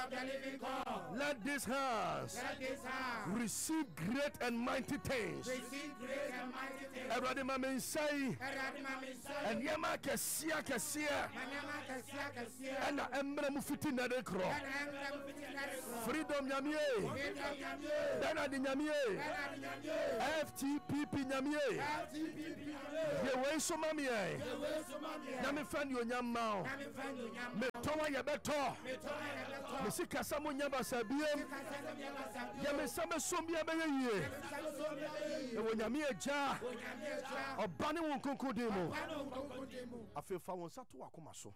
of the living God. Let these hands receive great and mighty things. Receive great and mighty things. Everybody, mama, say, and Yama Cassia Cassia, and the Emblem Fiti Nadekro, Freedom Yamie, then I Yamie, FTPP Yamie, the way so mammy, Yami fan you Yamau, Metoa Yabeto, Messika Samu Yaba Sabian, Yame Sama Sumia Baye, when Yamie Ja, or Bunny won't conquer demo. I feel found Sato Akumaso.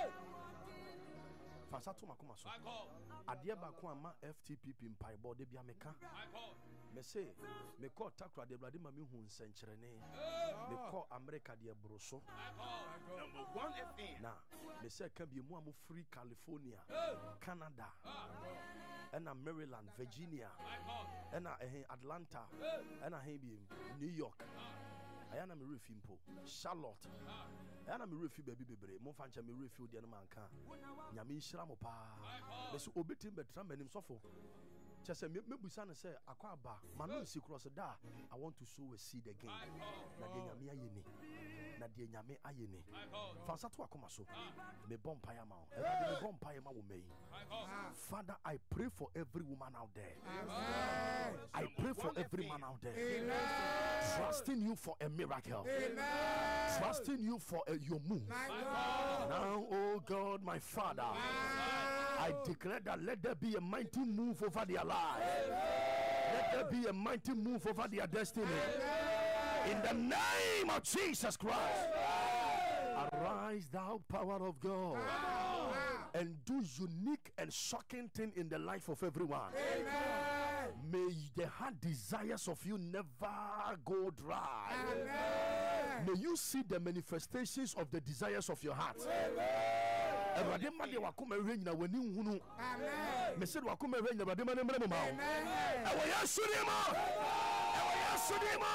Fasato Makumaso. Adia Bakuama FTP in Pai Body Biameka. Me say, me call Takra de Bladima Mihun Centrene. Me call America de Broso. Number 1 FM. Now, me say, can be more free California, Canada, and Maryland, Virginia, and Atlanta, and New York. I am a refimpo, Charlotte. I am a refi baby baby. Monfancha me refi the manka. Nyami shramopa. Let's obitim betram and him sofo. Just say me busana say akwaba. Manu si cross da. I want to sow a seed again. Na de nyame ayeni. Na de nyame ayeni. Fansa to akoma so. Me bompaya ma. Me bompaya ma wo me. Father, I pray for every woman out there. I pray for every man out there. Trusting you for a miracle. Trusting you for your move. Now, oh God, my Father, I declare that let there be a mighty move over their life. Let there be a mighty move over their destiny. In the name of Jesus Christ, arise thou power of God and do unique and shocking thing in the life of everyone. May the heart desires of you never go dry. May you see the manifestations of the desires of your heart.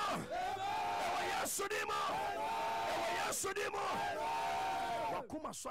Wakuma so